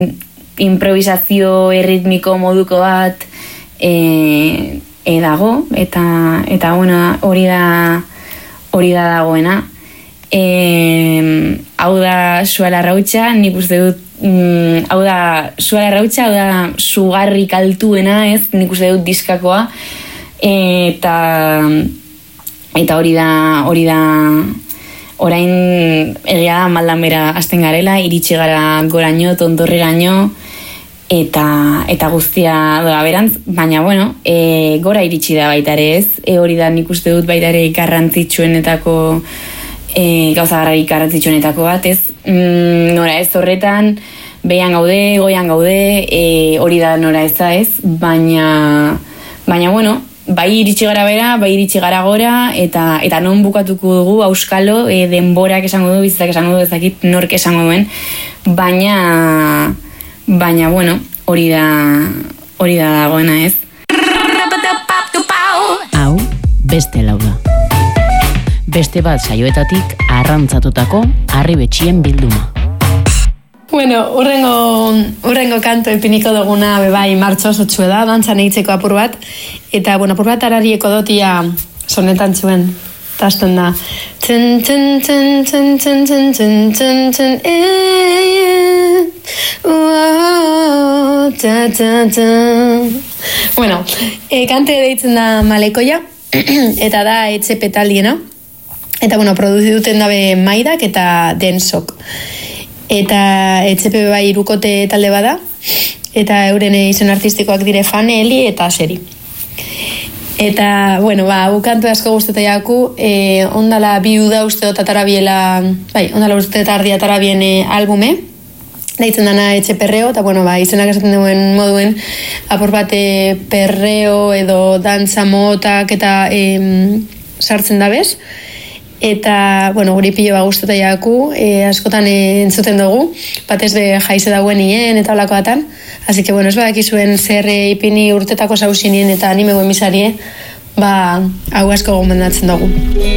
improvisazio erritmiko moduko bat dago, eta bueno, hori da dagoena. Hau da Suala Arrautsa, nik uste dut, hau da Suala Arrautsa, hau da sugarri kaltuena, ez, nik uste dut diskakoa, eta hori da, orain egia da maldan bera hasten garela, iritsi gara goraino, tontorreraino, eta guztia doa berantz, baina bueno, gora iritsi da baita ere, ez, hori da nik uste dut baita ere garrantzitsuenetako gauza garrantzitsuenetako bat, ez, nora ez horretan, behan gaude, goian gaude, hori da nora ez, baina bueno, bai iritsi gara bera, bai iritsi gara gora, eta non bukatuko dugu auskalo, denborak esango du, bizitzak esango du, ezakit nork esango duen, baina bueno, hori da dagoena, ez. Hau, beste lau da. Beste bat saioetatik arrantzatutako Arribetxien bilduma. Bueno, urrengo kanto ipiniko duguna bebai martxoz otxue da, dantzan egitzeko apur bat, eta bueno, apur bat ararieko dotia sonetan txuen, tasten da. Tun, tun, tun, tun, tun, tun, tun, tun, tun, ta, ta, ta. Bueno, kante deitzen da Malekoia, eta da etxe petaliena, eta bueno, produzi duten dabe Maidak eta Densok. Eta etxepe bai irukote talde bada, eta euren izen artistikoak dire Fane, Eli eta Seri. Eta, bueno, kantu asko guztetan jaku, ondala bi uda uste dut atarabiela, ondala uste eta ardi atarabien albume, deitzen dana etxe perreo, eta, bueno, izenak esaten duen moduen, apur bate perreo edo dantza motak eta sartzen dabez. Eta, bueno, guri pilo guztetan jaku, askotan entzuten dugu, batez be jaize dagoen nien eta olako datan. Así que, bueno, ez badakizuen zer ipini urtetako sausinien eta animegoen misarie, hau asko gomendatzen dugu.